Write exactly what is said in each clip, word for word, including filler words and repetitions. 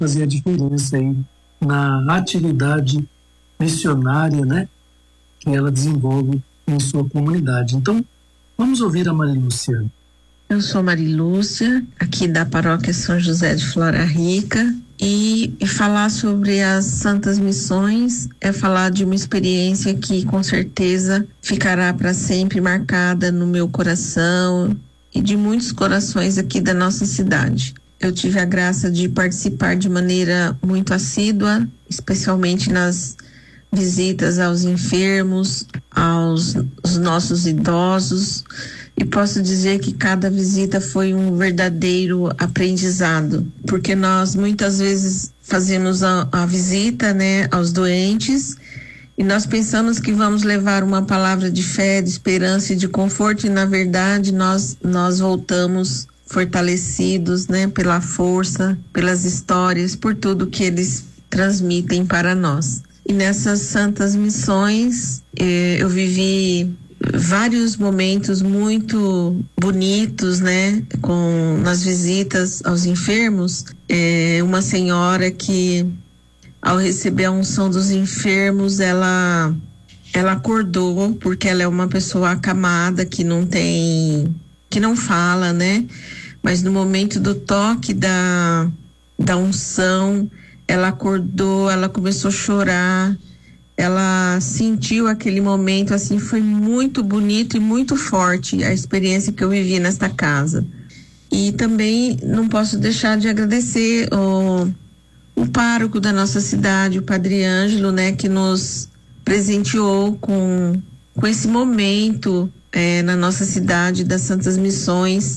fazer a diferença aí na atividade missionária, né, que ela desenvolve em sua comunidade. Então, vamos ouvir a Marilúcia. Eu sou Marilúcia, aqui da paróquia São José de Flora Rica, e, e falar sobre as Santas Missões é falar de uma experiência que com certeza ficará para sempre marcada no meu coração e de muitos corações aqui da nossa cidade. Eu tive a graça de participar de maneira muito assídua, especialmente nas visitas aos enfermos, aos, aos nossos idosos, e posso dizer que cada visita foi um verdadeiro aprendizado, porque nós muitas vezes fazemos a, a visita, né, aos doentes, e nós pensamos que vamos levar uma palavra de fé, de esperança e de conforto, e na verdade nós, nós voltamos fortalecidos, né, pela força, pelas histórias, por tudo que eles transmitem para nós. E nessas santas missões, eh, eu vivi vários momentos muito bonitos, né, com nas visitas aos enfermos. Eh, uma senhora que, ao receber a unção dos enfermos, ela ela acordou, porque ela é uma pessoa acamada que não tem, que não fala, né? Mas no momento do toque da, da unção, ela acordou, ela começou a chorar, ela sentiu aquele momento, assim, foi muito bonito e muito forte a experiência que eu vivi nesta casa. E também não posso deixar de agradecer o, o pároco da nossa cidade, o Padre Ângelo, né, que nos presenteou com, com esse momento é, na nossa cidade das Santas Missões.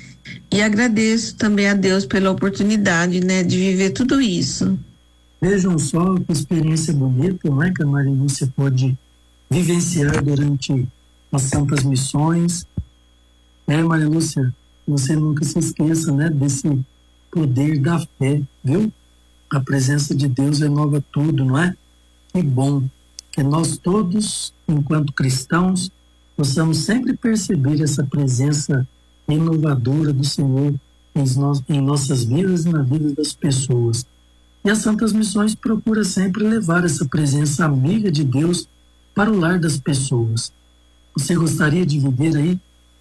E agradeço também a Deus pela oportunidade, né, de viver tudo isso. Vejam só que experiência bonita, não é, que a Marilúcia pôde vivenciar durante as Santas Missões. É, Marilúcia, você nunca se esqueça, né, desse poder da fé, viu? A presença de Deus renova tudo, não é? Que bom que nós todos, enquanto cristãos, possamos sempre perceber essa presença inovadora do Senhor em, no, em nossas vidas e na vida das pessoas. E as Santas Missões procuram sempre levar essa presença amiga de Deus para o lar das pessoas. Você gostaria de viver aí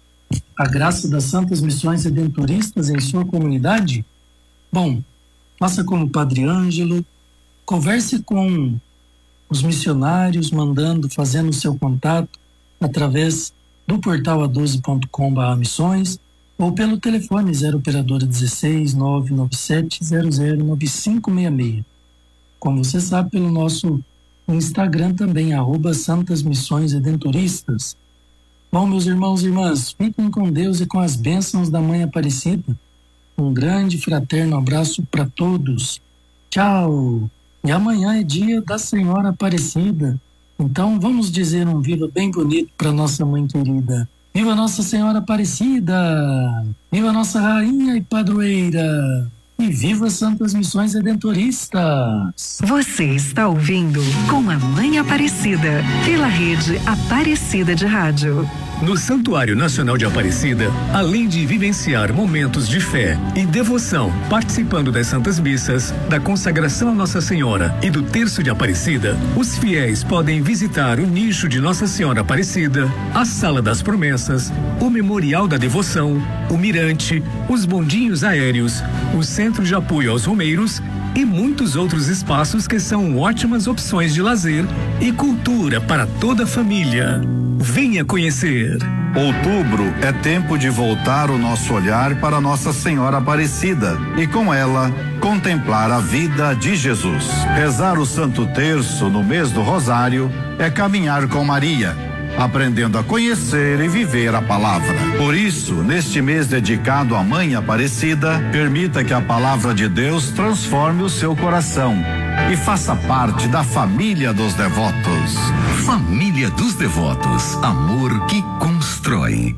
a graça das Santas Missões Redentoristas em sua comunidade? Bom, faça como o Padre Ângelo, converse com os missionários, mandando, fazendo o seu contato através do portal a doze ponto com barra missões ou pelo telefone zero operadora dezesseis, nove nove sete, zero zero nove cinco seis seis. Como você sabe, pelo nosso Instagram também, arroba Santas Missões Redentoristas. Bom, meus irmãos e irmãs, fiquem com Deus e com as bênçãos da Mãe Aparecida. Um grande fraterno abraço para todos. Tchau! E amanhã é dia da Senhora Aparecida. Então vamos dizer um viva bem bonito para nossa mãe querida. Viva Nossa Senhora Aparecida! Viva Nossa Rainha e Padroeira! E viva Santas Missões Redentoristas! Você está ouvindo Com a Mãe Aparecida, pela rede Aparecida de Rádio. No Santuário Nacional de Aparecida, além de vivenciar momentos de fé e devoção, participando das Santas Missas, da consagração a Nossa Senhora e do Terço de Aparecida, os fiéis podem visitar o nicho de Nossa Senhora Aparecida, a Sala das Promessas, o Memorial da Devoção, o Mirante, os bondinhos aéreos, o Centro de Apoio aos Romeiros e muitos outros espaços que são ótimas opções de lazer e cultura para toda a família. Venha conhecer. Outubro é tempo de voltar o nosso olhar para Nossa Senhora Aparecida e com ela contemplar a vida de Jesus. Rezar o Santo Terço no mês do Rosário é caminhar com Maria, aprendendo a conhecer e viver a palavra. Por isso, neste mês dedicado à Mãe Aparecida, permita que a palavra de Deus transforme o seu coração e faça parte da família dos devotos. Família dos Devotos, amor que constrói.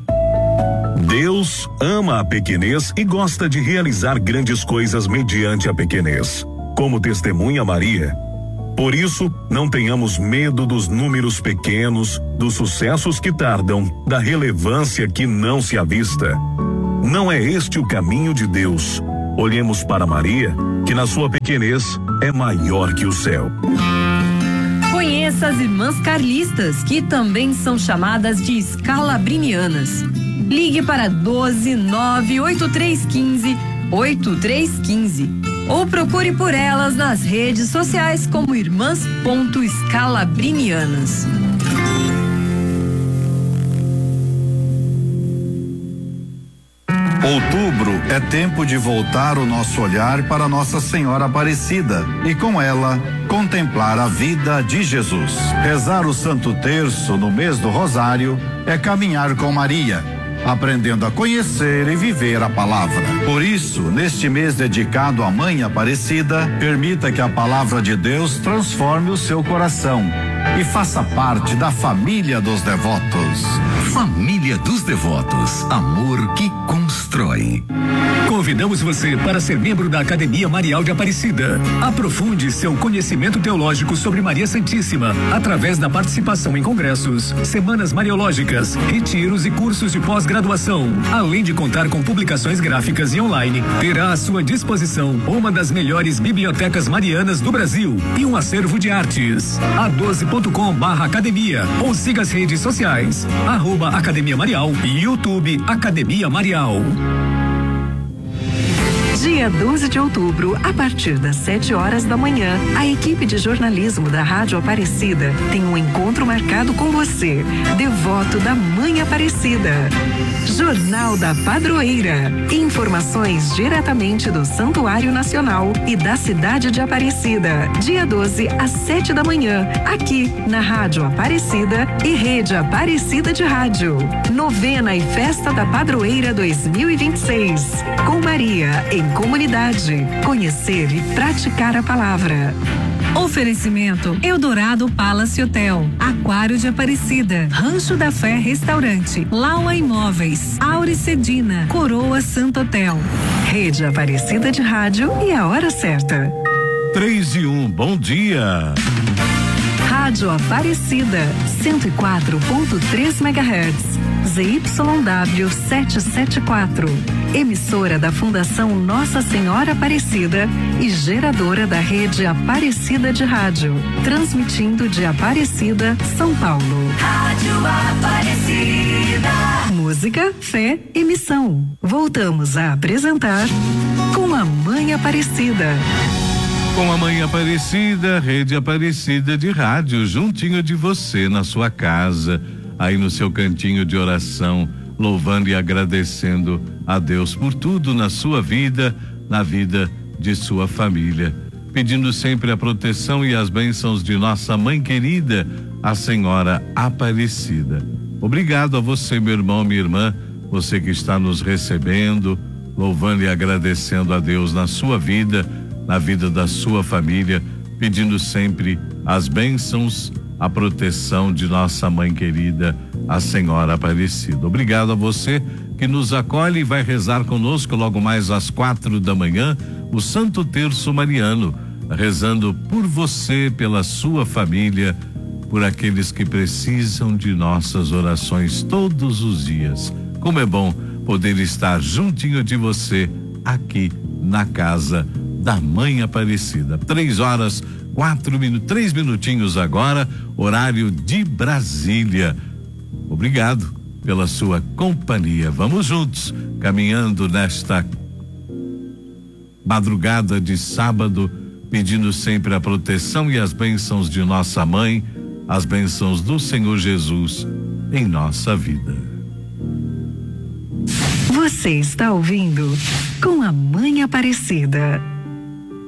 Deus ama a pequenez e gosta de realizar grandes coisas mediante a pequenez, como testemunha Maria. Por isso, não tenhamos medo dos números pequenos, dos sucessos que tardam, da relevância que não se avista. Não é este o caminho de Deus. Olhemos para Maria, que na sua pequenez é maior que o céu. Conheça as irmãs carlistas, que também são chamadas de escalabrinianas. Ligue para doze nove oito três um cinco oito três um cinco ou procure por elas nas redes sociais como irmãs.escalabrinianas. Outubro é tempo de voltar o nosso olhar para Nossa Senhora Aparecida e com ela contemplar a vida de Jesus. Rezar o Santo Terço no mês do Rosário é caminhar com Maria, aprendendo a conhecer e viver a palavra. Por isso, neste mês dedicado à Mãe Aparecida, permita que a palavra de Deus transforme o seu coração e faça parte da família dos devotos. Família dos Devotos, amor que constrói. Convidamos você para ser membro da Academia Marial de Aparecida. Aprofunde seu conhecimento teológico sobre Maria Santíssima através da participação em congressos, semanas mariológicas, retiros e cursos de pós-graduação. Além de contar com publicações gráficas e online, terá à sua disposição uma das melhores bibliotecas marianas do Brasil e um acervo de artes. a doze ponto com barra academia ou siga as redes sociais, arroba Academia Marial e YouTube Academia Marial. Dia doze de outubro, a partir das sete horas da manhã, a equipe de jornalismo da Rádio Aparecida tem um encontro marcado com você, devoto da Mãe Aparecida. Jornal da Padroeira. Informações diretamente do Santuário Nacional e da cidade de Aparecida. Dia doze, às sete da manhã, aqui na Rádio Aparecida e Rede Aparecida de Rádio. Novena e Festa da Padroeira dois mil e vinte e seis. Com Maria em comunidade. Conhecer e praticar a palavra. Oferecimento Eldorado Palace Hotel, Aquário de Aparecida, Rancho da Fé Restaurante, Laua Imóveis, Auricedina, Coroa Santo Hotel. Rede Aparecida de Rádio e a hora certa. Três e um, bom dia. Rádio Aparecida, cento e quatro ponto três megahertz, Z Y W setecentos e setenta e quatro. Emissora da Fundação Nossa Senhora Aparecida e geradora da rede Aparecida de Rádio. Transmitindo de Aparecida, São Paulo. Rádio Aparecida. Música, fé e missão. Voltamos a apresentar Com a Mãe Aparecida. Com a Mãe Aparecida, Rede Aparecida de Rádio, juntinho de você, na sua casa, aí no seu cantinho de oração, louvando e agradecendo a Deus por tudo na sua vida, na vida de sua família, pedindo sempre a proteção e as bênçãos de nossa mãe querida, a Senhora Aparecida. Obrigado a você, meu irmão, minha irmã, você que está nos recebendo, louvando e agradecendo a Deus na sua vida, na vida da sua família, pedindo sempre as bênçãos, a proteção de nossa mãe querida, a Senhora Aparecida. Obrigado a você que nos acolhe e vai rezar conosco logo mais às quatro da manhã, o Santo Terço Mariano, rezando por você, pela sua família, por aqueles que precisam de nossas orações todos os dias. Como é bom poder estar juntinho de você aqui na casa da Mãe Aparecida. Três horas, quatro minutos, três minutinhos agora, horário de Brasília. Obrigado pela sua companhia. Vamos juntos, caminhando nesta madrugada de sábado, pedindo sempre a proteção e as bênçãos de nossa mãe, as bênçãos do Senhor Jesus em nossa vida. Você está ouvindo Com a Mãe Aparecida.